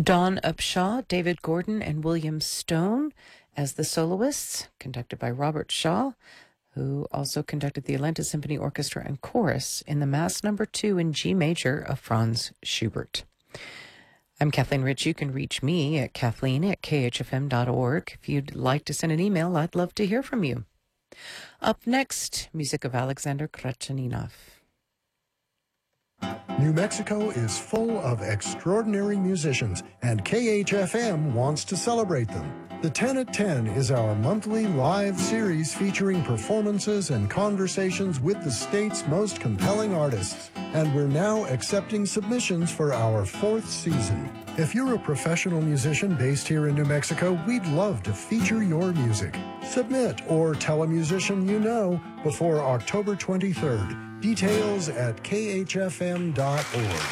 Don Upshaw, David Gordon, and William Stone as the soloists, conducted by Robert Shaw, who also conducted the Atlanta Symphony Orchestra and Chorus in the Mass No. 2 in G major of Franz Schubert. I'm Kathleen Rich. You can reach me at kathleen@khfm.org. If you'd like to send an email, I'd love to hear from you. Up next, music of Alexander Krasheninov. New Mexico is full of extraordinary musicians, and KHFM wants to celebrate them. The 10 at 10 is our monthly live series featuring performances and conversations with the state's most compelling artists. And we're now accepting submissions for our 4th season. If you're a professional musician based here in New Mexico, we'd love to feature your music. Submit or tell a musician you know before October 23rd. Details at khfm.org.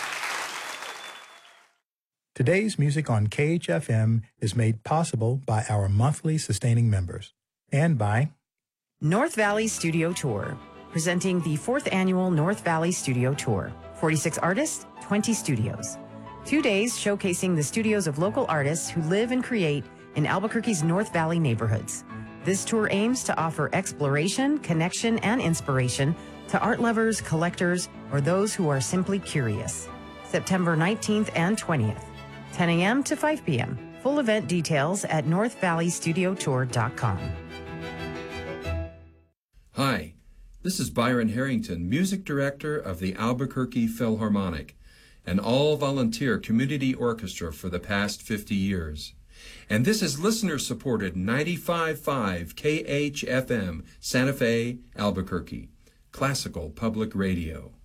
Today's music on KHFM is made possible by our monthly sustaining members and by North Valley Studio Tour, presenting the 4th annual North Valley Studio Tour. 46 artists, 20 studios. 2 days showcasing the studios of local artists who live and create in Albuquerque's North Valley neighborhoods. This tour aims to offer exploration, connection, and inspiration to art lovers, collectors, or those who are simply curious. September 19th and 20th. 10 a.m. to 5 p.m. Full event details at northvalleystudio.com. Hi, this is Byron Harrington, Music Director of the Albuquerque Philharmonic, an all-volunteer community orchestra for the past 50 years. And this is listener-supported 95.5 KHFM, Santa Fe, Albuquerque, classical public radio.